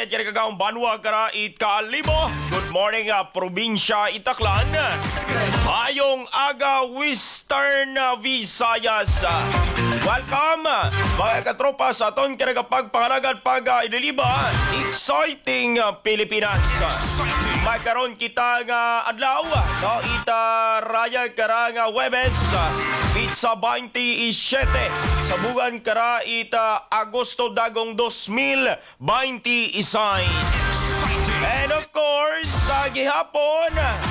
dyan kagaong Banwa Kara Kalibo. Good morning, probinsya Itaklan. Mayong aga, Western Visayas. Welcome, mga katropa sa aton kinagapagpangalagan pag-ililiba. Exciting Pilipinas. Magkaroon kita nga adlaw. No, ita raya kara nga Webes. Pizza 27. Sa buwan kara ita Agosto dagong 2026. And of course, sa gihapon,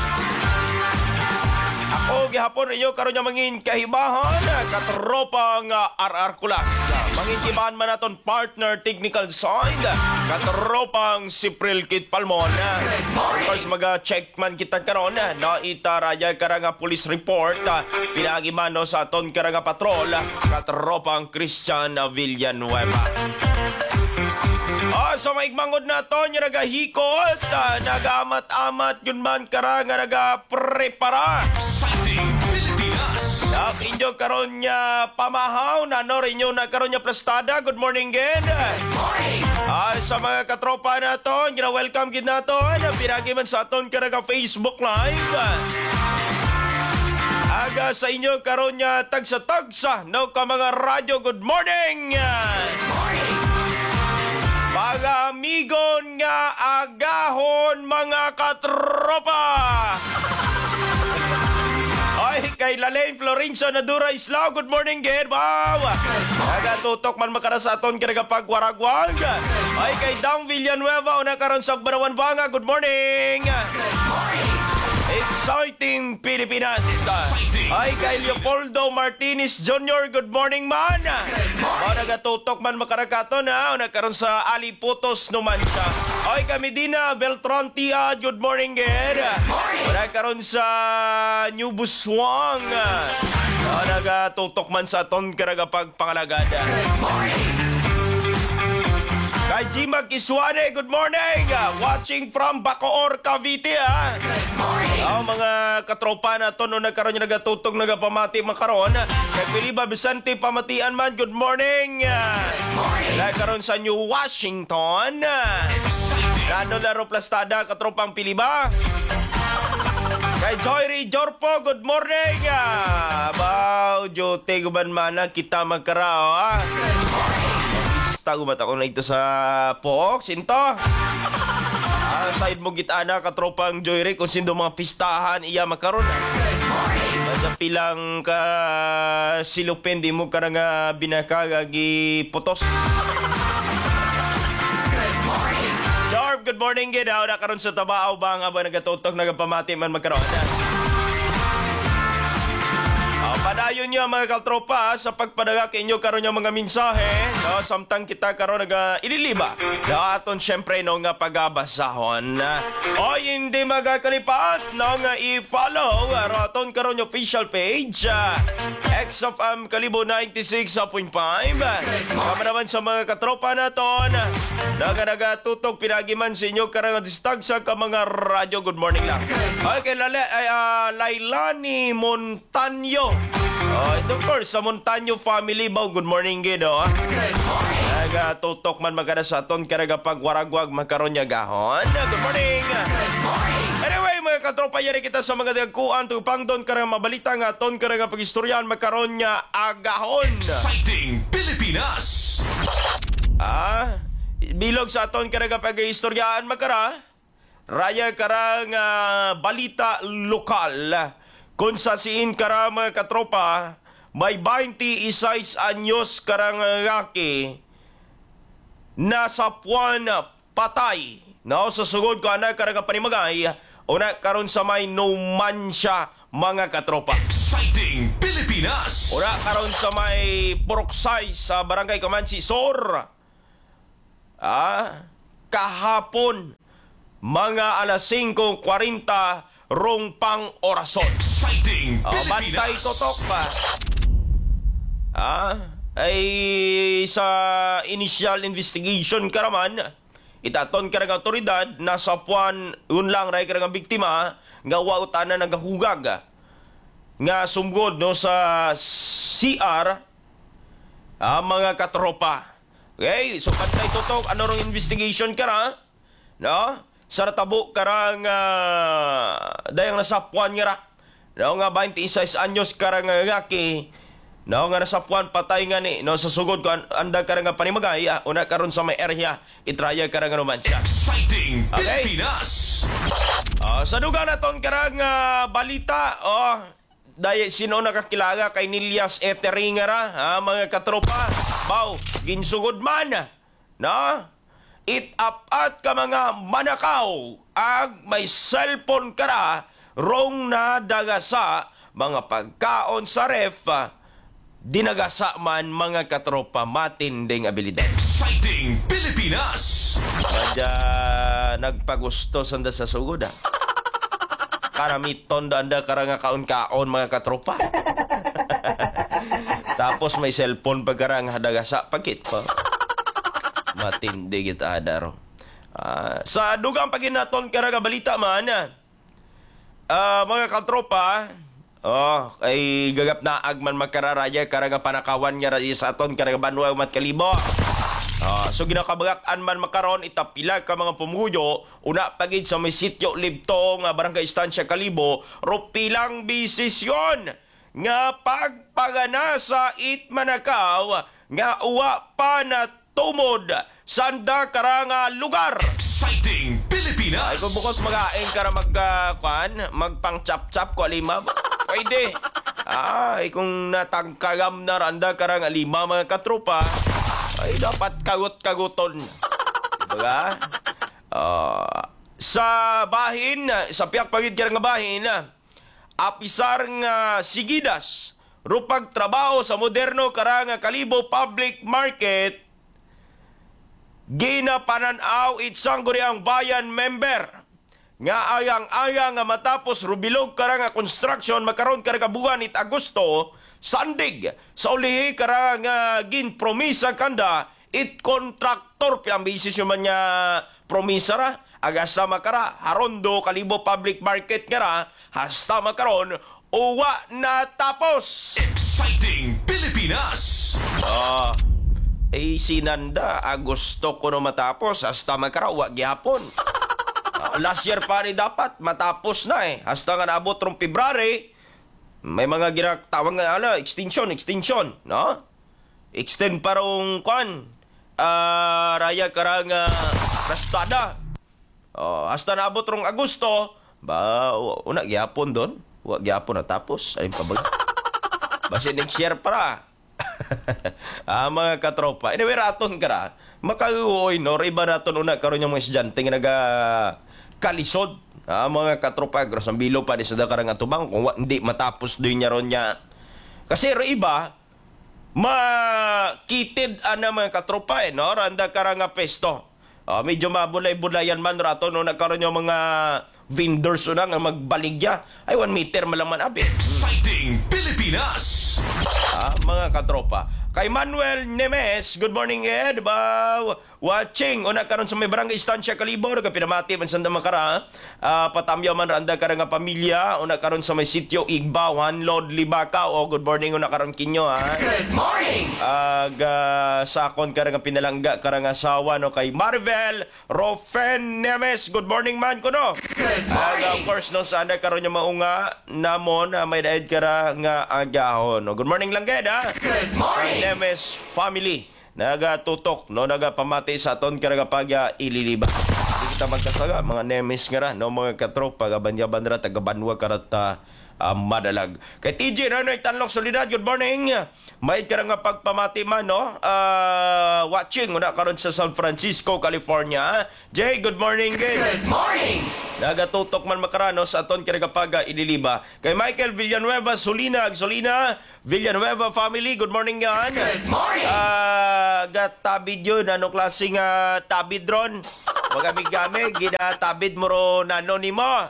ako gihapon inyo karon nga mangin kahibahan katropang RR Kulas. Mangin kibahan man naton partner technical side katropang si Prilkit Palmon. Of course maga-check man kita karon na itaraya kara nga police report pinagi man no, sa aton kara nga patrol katropang Christian Villanueva. So maigmangod na to, yung nagahikot, nagamat-amat yun man kara nga nagaprepara. Inyo karon niya pamahaw, nano rin nyo na karon niya prestada. Good morning again. Sa mga katropa na to, welcome gid na to, pinagi man sa aton kara nga Facebook Live. Aga sa inyo karon niya tagsa-tagsa, no ka mga radyo, good morning. Mga amigon nga agahon mga katropa. Ay, kay Lalaine Florencio Nadura Islao, good morning, Ged. Wow! Nagatutok man makara sa aton kinagapagwaragwag. Ay, kay Dang Villanueva, una karon sa Barawan Banga, good morning. Exciting Pilipinas. Ay, kay Leopoldo Martinez Jr., good morning man. Nagatutok man makarakaton ha. Nagkaroon sa Ali Putos Numansya. Ay, kay Medina Beltran Tia, good morning ged. Nagkaroon sa New Buswang. Nagatutok man sa aton karagapagpangalagada. Kay Jimag Kiswane, good morning! Watching from Bacoor, Cavite, ha? Mga katropa na to, no nagkaroon yung nagatutog, nagapamati makaroon. Kay Piliba Vicente Pamatian man, good morning! Nagkaroon sa New Washington. Nano laro plastada, katropang Piliba. Kay Joyri Jorpo, good morning! Bao, Jote, guban mana, kita magkarao, ha? Gumat ako na ito sa Pook, sinto. Side mo gitana katropang Joyre kung sindo mga pistahan iya makaroon. Sa pilang ka silupen di mo karang binakagagi putos. Jorb, good morning gid. Na karon sa Tabao ba nga ba nagatutok nagapamati man magkaroon. Padayon niyo mga katropa sa pagpadaga kinyo karon niyo mga mensahe, no, samtang kita karon ililiba. Daton syempre no nga pagabasahon. O hindi magakalipas no nga i-follow raton karon yung official page XFM Kalibo 96.5. Kama naman sa mga katropa naton nagatutok pinagiman sa inyo karang distag sa ka mga radyo, good morning lang. Okay, Lailani Montaño. Of course, sa Montaño family ba, good morning gido. Nagatutok man magana sa aton karaga pagwaragwag makaron niya gahon. Good morning. Anyway, mga katropa, yari kita sa mga dagkuan tupang doon karang mabalita nga aton karaga pagistoryan makaron niya agahon. Exciting Pilipinas. Bilog sa aton karaga pagistoryaan makara. Raya karang balita lokal. Kung sa siin kara mga katropa, may 26 anyos karang ngaki nasa puwan patay. No, sa sugod ko anak karang panimagay, una karon sa may numansya mga katropa. Exciting Pilipinas. Una karon sa may Puruksay sa Barangay Kamansi Sor. Kahapon mga alas 5:40 rong pang orason. Exciting Pilipinas. Bantay totok pa. Ay sa initial investigation karaman, itaton karang otoridad nasa puan yun lang ray karang biktima nga wa utana nagahugag nga sumgod no sa CR mga katropa. Okay, so bantay totok ano rong investigation kara? no? Sa tabo karang dayang nasapuan nga ra. No nga 26 anyos karang ngaki. No nga nasapuan patay nga ni no sa sugod ko anda karang nga panimagay una karon sa may area itraya karang nga romansya. Exciting Okay. Pilipinas. Sa duga naton karang balita dahil sino nakakilala kay Nilias Eteringara, mga katropa, baw, ginsugod man, no? It-up-at ka mga manakaw, ag may cellphone kara, rong na dagasa, mga pagkaon sa ref, dinagasa man mga katropa, matinding abilidad. Exciting Pilipinas. Madya nagpagusto sanda sa sugod Karamiton da anda karanga kaon-kaon mga katropa. Tapos may cellphone pagkarang hadagasa pagit pa. Matindi kita adaro. Sa dugang paginaton karanga balita man mga katropa, ay gagap na agman magkararaya karanga panakawan nga sa aton karanga banwa mat kalibo. So ginakabagak-an man makaron itapila ka mga pumuyo una pagid sa may sityo Libtong Barangay Estancia Kalibo rupilang bisisyon nga pagpagana sa Itmanakaw nga uwa pa na tumod sanda karanga lugar. Exciting Pilipinas. Ay kung bukod magain ka na magpang chap-chap ko alima, pwede. Ay kung natangkagam na randa karang alima mga katropa, ay dapat kagot-kaguton. Diba? Sa bahin, sa piyak pagid nga bahin, apisar nga sigidas, rupag trabaho sa moderno karang Kalibo Public Market, ginapananaw itsang guriang bayan member nga ayang-ayang nga matapos rubilog karang construction makaron karang buwan it Agosto sandig sa ulihi karang ginpromisa kanda it kontraktor pilang bisis man niya promisa ra agasta makara Harondo Kalibo Public Market nga ra hasta makaron uwa na tapos. Exciting Pilipinas. Sinanda Agosto ko no matapos hasta makara uwa gyapon. Last year pa rin dapat matapos na hasta nga naabot rong February. May mga ginatawag nga extension, no? Extend pa rong raya karang rastada. Hasta naabot rong Agosto, una gyapon doon. Wa gyapon natapos, ayun pa ba? Basi next year para. Mga katropa. Anyway, raton ka ra. Makauoy, no? Iba raton una karon yung mga estudyante nga kalisod. Mga katropa, grasambilo pa di sa dakarang atubang kung hindi matapos doon niya ron niya. Kasi iba, makitid mga katropa no? Randa karang pesto. Medyo mabulay-bulayan man rato no nagkaroon yung mga vendors na nga magbaligya. Ay, 1 meter malaman abi. Exciting Pilipinas. Mga katropa. Kay Manuel Nemes, good morning Ed. Watching. Una karon sa may barangay Estancia Kalibo, pinamati man sanda makara. Patamyaw man randa karang pamilya. Una karon sa may sityo Igbawan, Lord Libaka. Good morning una karon kinyo Good morning. Sakon karang pinalangga karang asawa no kay Marvel Rofen Nemes. Good morning man ko no. Good morning. Of course no sana karon yung maunga namon may daed kara nga agahon. No? Good morning lang ged Good morning. Nemes family nagatutok no nagapamati sa aton karagapagya ililiba. Di kita magkasaga mga Nemes nga ra no mga katropa gabanyaban ra taga Banwa karata madalag. Kay TJ Ranoy Tanlok Solidad, good morning. May ka nga pagpamati man no watching una karon sa San Francisco, California. Jay, good morning. Good morning. Nagatutok man makarano sa aton kinagapaga ililiba. Kay Michael Villanueva Solina Villanueva family, good morning yan. Good morning. Gatabid yun, anong klaseng tabid ron? Magamig-gamig, ginatabid mo ron anonimo.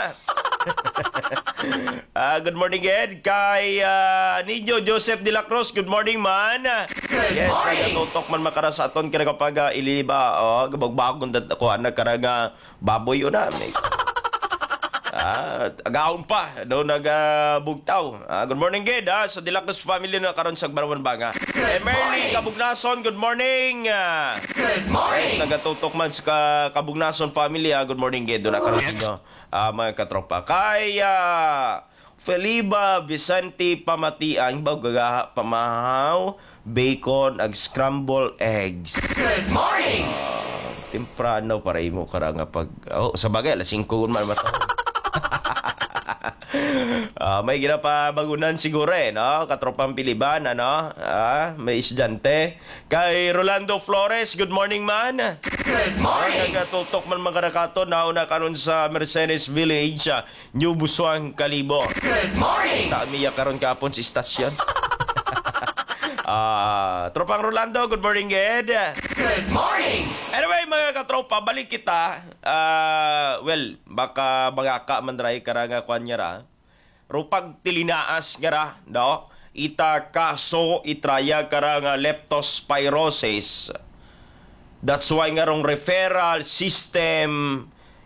Good morning Ed. Kay Niño Joseph de la Cruz, good morning man. Good morning. Nagatutok man makara sa aton kinagapaga ililiba. Gabagbagong ko nagkaraga baboy yun na. Agaon pa no nagabugtaw. Good morning Ged sa De La Cruz family na karon sa Barawan Banga. Merly Kabugnason, good morning. Good morning. Nagatutok man sa Kabugnason family. Good morning, Ged. Doon nakaroon nyo, mga katropa. Kaya, Feliba Vicente Pamatiang, baga pamahaw, bacon, ag scrambled eggs. Good morning. Temprano para imo kara nga pag sa bagay alas 5 man mata. May ginapabagunan siguro no? Katropang Piliban, ano? May estudyante. Kay Rolando Flores, good morning man. Good morning. Nagatutok man magarakato, nauna karon sa Mercedes Village, New Busuan, Kalibo. Good morning. Tamiya karon kapon sa istasyon. Tropang Rolando, good morning, Ed. Good morning. Anyway, mga katropa, balik kita. Well, baka magaka man ray karanga kwan niya ra. Rupag tilinaas nga ra, no? Ita kaso itraya karanga leptospirosis. That's why nga rong referral system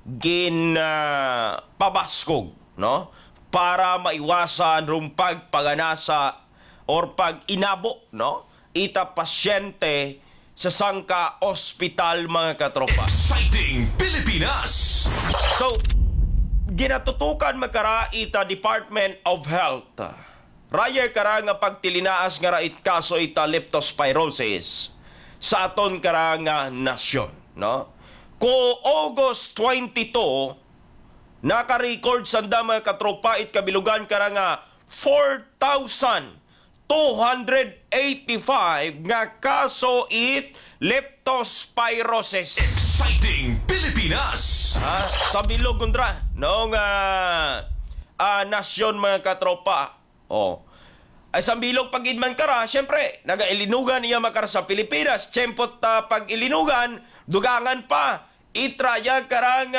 pabaskog, no? Para maiwasan rong pagpaganasa or pag inabo, no? Ita pasyente sa sangka ospital, mga katropa. Exciting Pilipinas! So, ginatutukan makara ita Department of Health. Raya kara nga pagtilinaas nga rait kaso ita leptospirosis sa aton kara nga nasyon, no? Ko August 22, naka-record sanda mga katropa it kabilugan kara nga 4,285 nga kaso it leptospirosis. Exciting Pilipinas! Sa bilog kundra noong nasyon, mga katropa. Ay sa bilog pag idman kara, syempre nagailinugan niya makara sa Pilipinas. Tsempot pag ilinugan, dugangan pa. Itraya karang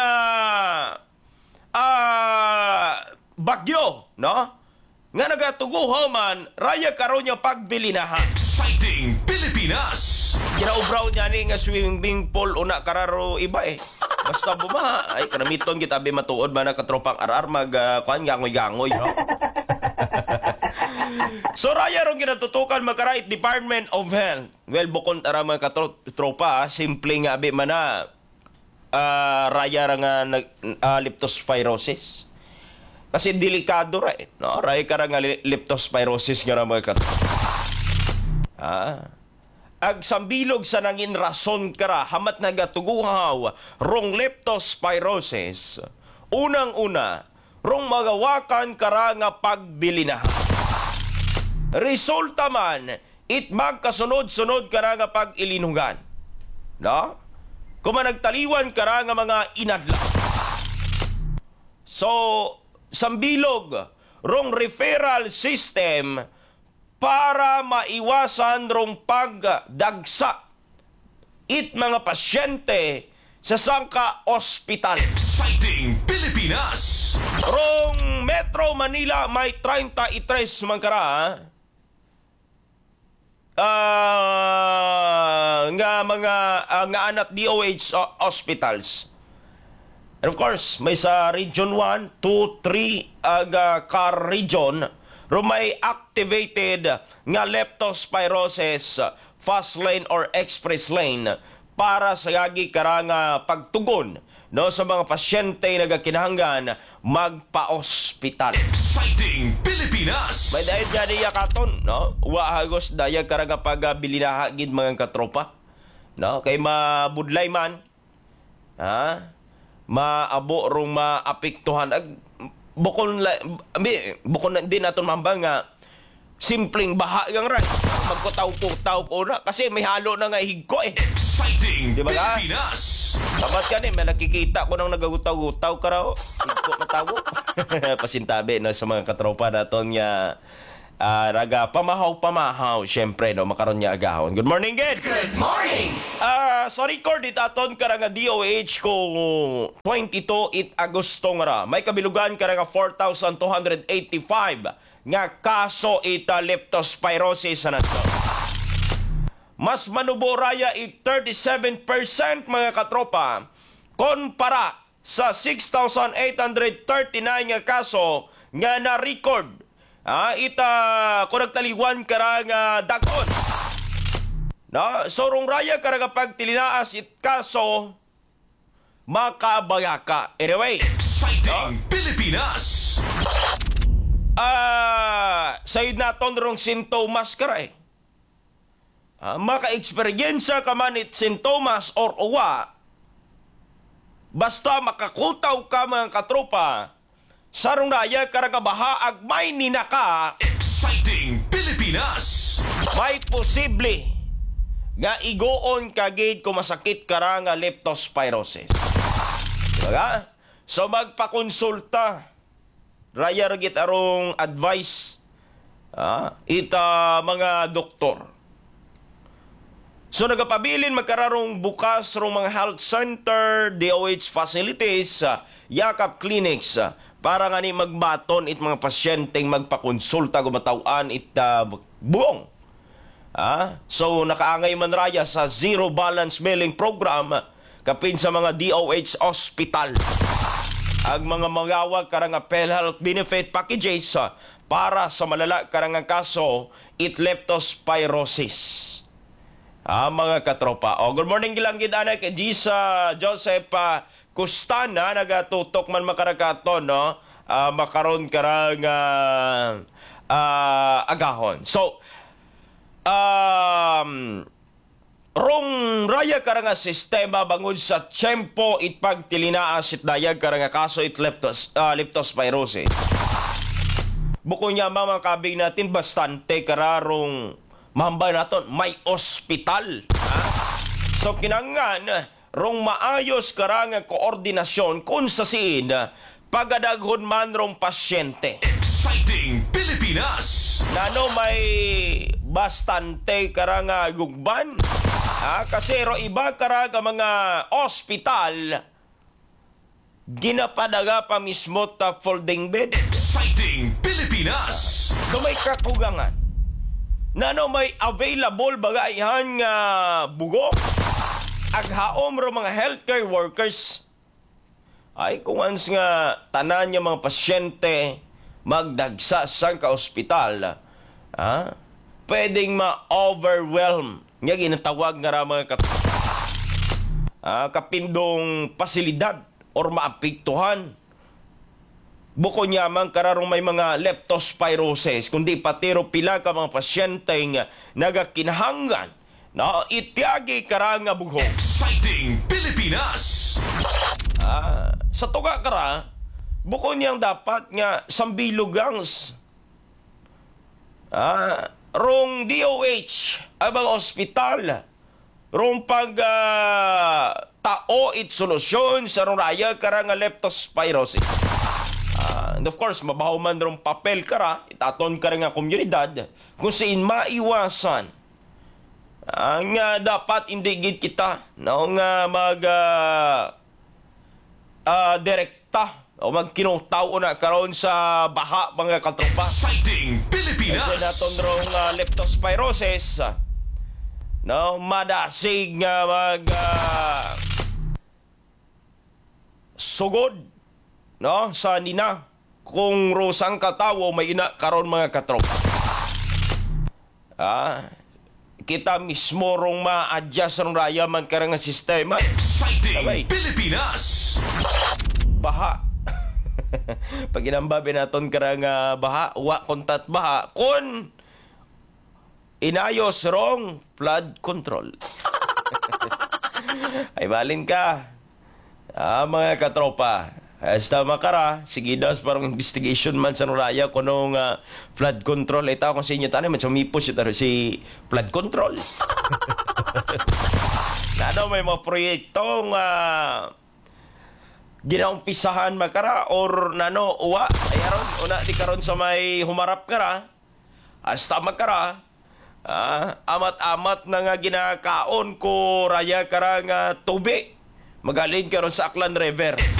bagyo, no? Nga nagatuguhaw man, raya karon niya pagbilinahan. Exciting Pilipinas! Kinaubraw niya ni nga swimming pool una kararo iba eh. Basta bumaha, ay karamiton kita be matuod man na katropang arar mag kuan gangoy-gangoy, no? So raya ron ginatutukan makarait Department of Health. Well, bukod ara mga katropa, simple nga be man na raya ra nga leptospirosis. Kasi delikado ra eh, no? Raya ka ra nga leptospirosis nga ra mga katropa. Ag sambilog sa nangin rason kara hamat nagatuguhaw rong leptospirosis. Unang-una, rong magawakan kara nga pagbilinahan. Resulta man, it magkasunod-sunod kara nga pag-ilinugan. No? Kung nagtaliwan kara nga mga inadla. So, sambilog, rong referral system para maiwasan rong pagdagsa it mga pasyente sa sangka ospital. Exciting Pilipinas! Rong Metro Manila may 33 mangkara nga mga nga anak DOH hospitals. And of course, may sa Region 1, 2, 3 car region ro may activated nga leptospirosis fast lane or express lane para sa yagi karanga pagtugon, no, sa mga pasyente nagakinahanggan magpa-ospital. Exciting Pilipinas! May dahil dyan niya katon, no? Uwahagos daya karanga pag bilinaha gid mga katropa, no? Kay mabudlay man, maabo rong maapektuhan bukon din naton mambang nga simpleng baha gang ray magkutaw-kutaw ko na kasi may halo na nga higko eh. Exciting Di ba ka? Pilipinas! Sabat ka ni, may nakikita ko nang nagagutaw-gutaw ka raw. Higko matago. Pasintabi no, sa mga katropa naton nga raga pamahaw-pamahaw, syempre no, makaroon niya agahon. Good morning, Ged! Good morning. Sa record itaton karanga DOH ko 22 it Agosto nga ra. May kabilugan karanga 4,285 nga kaso ita leptospirosis na nato. Mas manubo raya it 37% mga katropa konpara sa 6,839 nga kaso nga na-record. Ita kung nagtaliwan karanga dagon No, sorong raya ka kapag tilinaas it kaso makabaya ka. Anyway, Exciting Pilipinas! sayod naton rong sintomas ka ra eh. Maka-eksperyensya ka man it sintomas or uwa, basta makakutaw ka mga katropa, sarong raya ka bahaag may ninaka, Exciting Pilipinas! may posible nga igoon kagid kung masakit ka ra nga leptospirosis. Diba? So magpakonsulta. Raya ragit arong advice ita mga doktor. So nagapabilin magkararong bukas rong mga health center, DOH facilities, yakap clinics para nga ni magbaton it mga pasyenteng magpakonsulta gumatawan it buong. So nakaangay man raya sa zero balance billing program kapin sa mga DOH hospital. Ang mga magawag karang PhilHealth benefit packages para sa malala karang kaso it leptospirosis. Mga katropa. Good morning gilang gid ana kay Gisa Joseph Custana nagatutok man makarakaton no. Makaron karang agahon. So rong raya karang sistema bangod sa tiyempo it pagtilinaas it dayag karang kaso it leptospirosis. Buko niya mga kabig natin bastante kararong mahambay naton may ospital. So kinangan rong maayos karang koordinasyon kung sa siin pagadaghon man rong pasyente. Exciting Pilipinas! Nano may bastante karang gugban. Kasi ro iba karang mga ospital ginapadaga pa mismo ta folding bed. Exciting Pilipinas! May kakugangan. Nano may available bagayhan nga bugok. Aghaom ro mga healthcare workers. Ay kung ans nga tanan niya mga pasyente magdagsa sa ka-ospital, pwedeng ma-overwhelm. Nga ginatawag nga ra mga kapindong pasilidad or maapektuhan. Buko niya man kararong may mga leptospirosis, kundi patiro pila ka mga pasyente nga nagakinahanggan na ityagi karang nga bughok. Exciting Pilipinas! Sa tuga kara, buko niyang dapat nga sambilugangs rong DOH ang mga ospital rong pag tao it solusyon sa rong raya karang nga leptospirosis. And of course, mabaho man rong papel kara, itaton ka rin nga komunidad, kung siin maiwasan. Nga dapat indigid kita, nga direkta, o magkinutaw na karon sa baha, mga katropa. Exciting Pilipinas! Kasi naton rong leptospirosis, madasig nga sugod, sa nina. Kung rosang katawo may ina karon mga katropa. Kita mismo rong ma-adjust rong raya man karang sistema. Exciting Pilipinas! Baha. Pag inambabi naton karang baha, wa kontat baha kun inayos rong flood control. Ay balin ka. Mga katropa. Hasta makara, sige daw parang investigation man sa Nuraya kunong flood control. Ito kung sa inyo tanay, man sumipos ito si flood control. Nano may mga proyektong ginaumpisahan makara or nano uwa. Ay aron, una di karon sa may humarap kara. Hasta makara. Amat-amat na nga ginakaon ko raya kara nga tubig. Magaling karon sa Aklan River.